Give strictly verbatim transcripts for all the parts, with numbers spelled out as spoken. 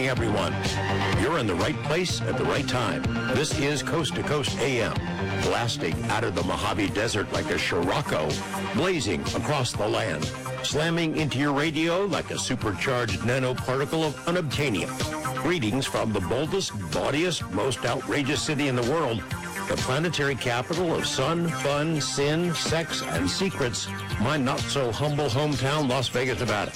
everyone. You're in the right place at the right time. This is Coast to Coast A M, blasting out of the Mojave Desert like a Scirocco, blazing across the land, slamming into your radio like a supercharged nanoparticle of unobtainium. Greetings from the boldest, bawdiest, most outrageous city in the world, the planetary capital of sun, fun, sin, sex, and secrets, my not-so-humble hometown, Las Vegas, Nevada.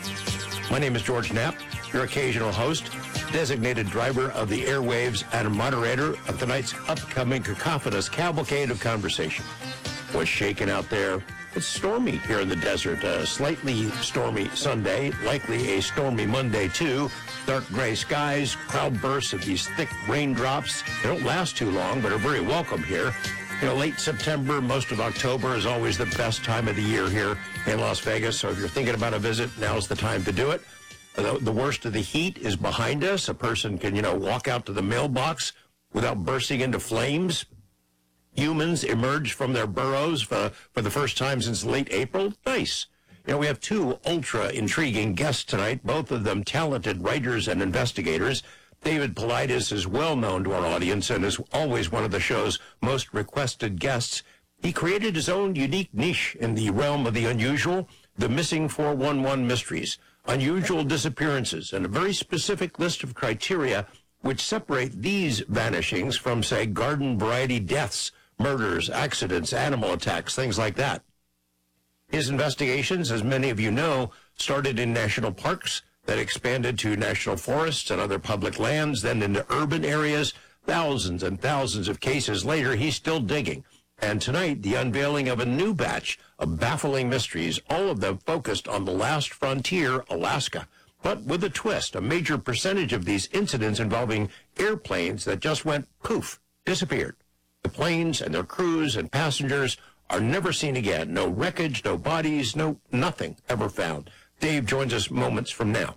My name is George Knapp, your occasional host, designated driver of the airwaves and moderator of tonight's upcoming cacophonous cavalcade of conversation. What's shaking out there? It's stormy here in the desert. A slightly stormy Sunday, likely a stormy Monday, too. Dark gray skies, cloudbursts of these thick raindrops. They don't last too long, but are very welcome here. You know, late September, most of October is always the best time of the year here in Las Vegas. So if you're thinking about a visit, now's the time to do it. The, the worst of the heat is behind us. A person can, you know, walk out to the mailbox without bursting into flames. Humans emerge from their burrows for, for the first time since late April. Nice. You know, we have two ultra-intriguing guests tonight, both of them talented writers and investigators. David Paulides is well known to our audience and is always one of the show's most requested guests. He created his own unique niche in the realm of the unusual, the Missing four one one mysteries, unusual disappearances, and a very specific list of criteria which separate these vanishings from, say, garden variety deaths, murders, accidents, animal attacks, things like that. His investigations, as many of you know, started in national parks, that expanded to national forests and other public lands, then into urban areas. Thousands and thousands of cases later, he's still digging. And tonight, the unveiling of a new batch of baffling mysteries, all of them focused on the last frontier, Alaska. But with a twist, a major percentage of these incidents involving airplanes that just went poof, disappeared. The planes and their crews and passengers are never seen again. No wreckage, no bodies, no nothing ever found. Dave joins us moments from now.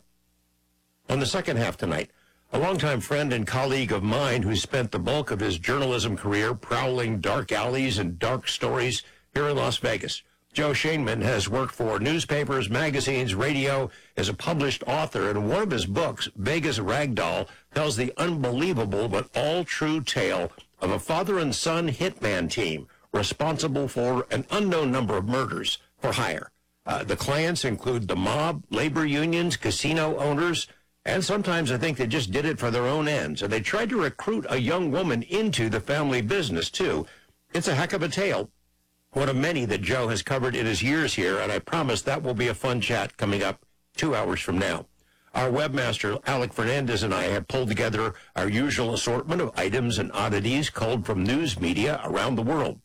On the second half tonight, a longtime friend and colleague of mine who spent the bulk of his journalism career prowling dark alleys and dark stories here in Las Vegas. Joe Shainman has worked for newspapers, magazines, radio, as a published author, and one of his books, Vegas Ragdoll, tells the unbelievable but all-true tale of a father and son hitman team responsible for an unknown number of murders for hire. Uh, the clients include the mob, labor unions, casino owners, and sometimes I think they just did it for their own ends. And they tried to recruit a young woman into the family business, too. It's a heck of a tale, one of many that Joe has covered in his years here, and I promise that will be a fun chat coming up two hours from now. Our webmaster, Alec Fernandez, and I have pulled together our usual assortment of items and oddities culled from news media around the world.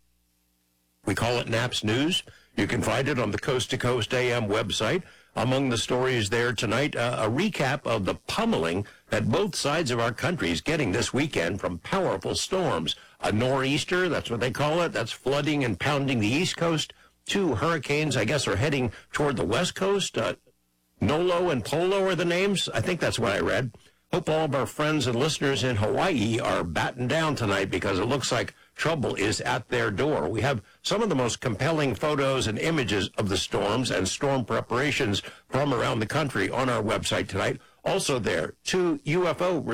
We call it Knapp's News. You can find it on the Coast to Coast A M website. Among the stories there tonight, uh, a recap of the pummeling that both sides of our country is getting this weekend from powerful storms. A nor'easter, that's what they call it, that's flooding and pounding the East Coast. Two hurricanes, I guess, are heading toward the West Coast. Uh, Nolo and Polo are the names. I think that's what I read. Hope all of our friends and listeners in Hawaii are battened down tonight because it looks like trouble is at their door. We have some of the most compelling photos and images of the storms and storm preparations from around the country on our website tonight. Also there, two U F O